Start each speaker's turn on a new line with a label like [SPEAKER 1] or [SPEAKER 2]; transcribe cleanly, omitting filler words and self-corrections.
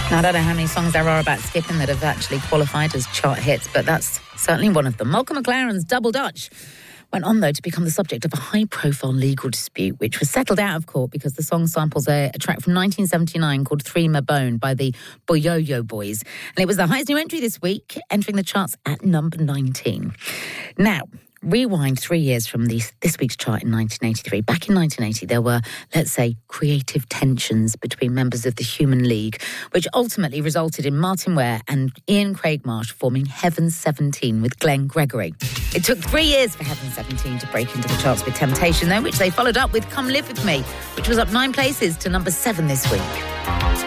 [SPEAKER 1] Now, I don't know how many songs there are about skipping that have actually qualified as chart hits, but that's certainly one of them. Malcolm McLaren's Double Dutch went on, though, to become the subject of a high-profile legal dispute, which was settled out of court because the song samples a track from 1979 called Three Ma Bone by the Boyoyo Boys. And it was the highest new entry this week, entering the charts at number 19. Now, rewind 3 years from this week's chart in 1983. Back in 1980, there were, let's say, creative tensions between members of the Human League, which ultimately resulted in Martin Ware and Ian Craigmarsh forming Heaven 17 with Glenn Gregory. It took 3 years for Heaven 17 to break into the charts with Temptation, though, which they followed up with Come Live With Me, which was up 9 places to number 7 this week.